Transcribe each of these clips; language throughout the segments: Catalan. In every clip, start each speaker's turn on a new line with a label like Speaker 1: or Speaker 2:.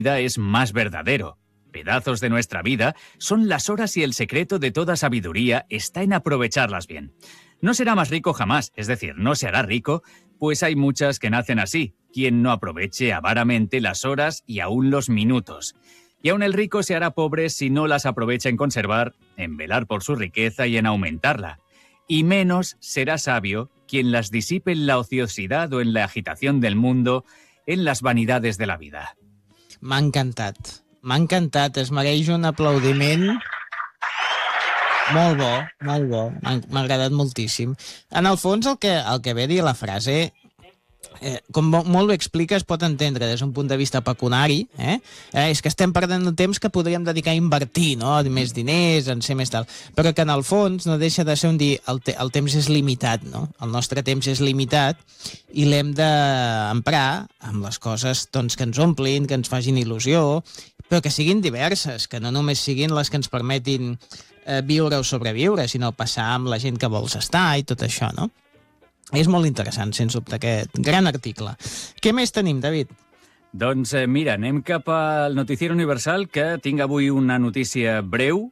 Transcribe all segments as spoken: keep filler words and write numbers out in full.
Speaker 1: es más verdadero. Pedazos de nuestra vida son las horas y el secreto de toda sabiduría está en aprovecharlas bien. No será más rico jamás, es decir, no se hará rico, pues hay muchas que nacen así, quien no aproveche avaramente las horas y aún los minutos. Y aún el rico se hará pobre si no las aprovecha en conservar, en velar por su riqueza y en aumentarla. Y menos será sabio quien las disipe en la ociosidad o en la agitación del mundo, en las vanidades de la vida.
Speaker 2: M'ha encantat. M'ha encantat. Es mereix un aplaudiment. Molt bo, molt bo. M'ha agradat moltíssim. En el fons, el que, el que ve a dir la frase, eh, com molt bé explica, es pot entendre des d'un punt de vista pecunari, eh? Eh, és que estem perdent un temps que podríem dedicar a invertir, no? Més diners, en ser més tal. Però que en el fons no deixa de ser un dir el, te el temps és limitat, no? El nostre temps és limitat i l'hem d'emprar amb les coses doncs, que ens omplin, que ens facin il·lusió, però que siguin diverses, que no només siguin les que ens permetin eh, viure o sobreviure, sinó passar amb la gent que vols estar i tot això, no? És molt interessant, sens dubte, aquest gran article. Què més tenim, David?
Speaker 1: Doncs eh, mira, anem cap al Noticiero Universal, que tinc avui una notícia breu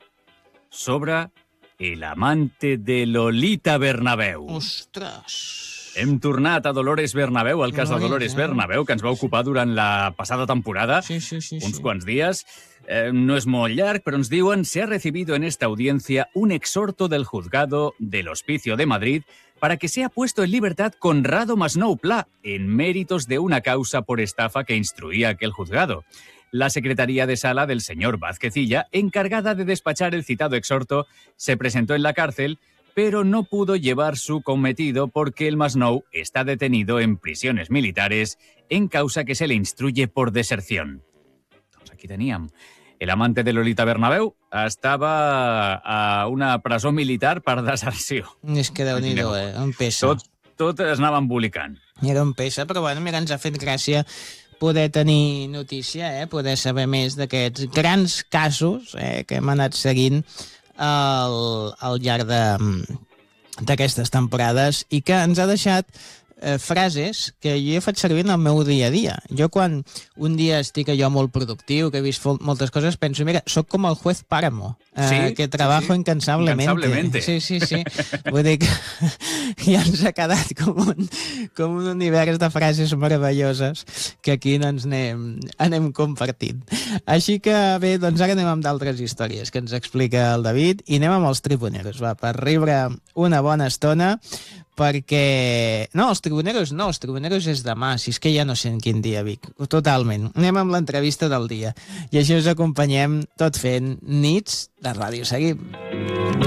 Speaker 1: sobre el amante de Lolita Bernabéu.
Speaker 2: Ostres!
Speaker 1: Hem tornat a Dolores Bernabéu, el cas de Dolores
Speaker 2: eh?
Speaker 1: Bernabéu, que ens va ocupar durant la passada temporada,
Speaker 2: sí, sí, sí,
Speaker 1: uns
Speaker 2: sí.
Speaker 1: quants dies. Eh, no es molt llarg, pero nos diuen, se ha recibido en esta audiencia un exhorto del juzgado del Hospicio de Madrid para que sea puesto en libertad Conrado Masnou Pla, en méritos de una causa por estafa que instruía aquel juzgado. La Secretaría de Sala del señor Vázquezilla, encargada de despachar el citado exhorto, se presentó en la cárcel, pero no pudo llevar su cometido porque el Masnou está detenido en prisiones militares en causa que se le instruye por deserción. Doncs aquí teníem. El amante de Lolita Bernabéu estava a una presó militar per deserció.
Speaker 2: És que Déu-n'hi-do, eh? Un peça.
Speaker 1: Tot, tot es anava embolicant.
Speaker 2: Era un peça, però bueno, mira, ens ha fet gràcia poder tenir notícia, eh? Poder saber més d'aquests grans casos eh? que hem anat seguint al, al llarg d'aquestes temporades i que ens ha deixat eh, frases que jo he fet servir en el meu dia a dia. Jo quan un dia estic allò molt productiu, que he vist moltes coses, penso, mira, sóc com el juez Páramo, eh,
Speaker 1: sí,
Speaker 2: que trabajo sí, sí. incansablemente.
Speaker 1: incansablemente.
Speaker 2: Sí, sí, sí. Vull dir que ja ens ha quedat com un, com un univers de frases meravelloses que aquí doncs anem, anem compartint. Així que bé, doncs ara anem amb d'altres històries que ens explica el David i anem amb els tribuneros, va, per riure una bona estona, perquè... No, els tribuneros no, els tribuneros és demà, si és que ja no sé en quin dia, Vic, totalment. Anem amb l'entrevista del dia i així us acompanyem tot fent nits de ràdio. Seguim.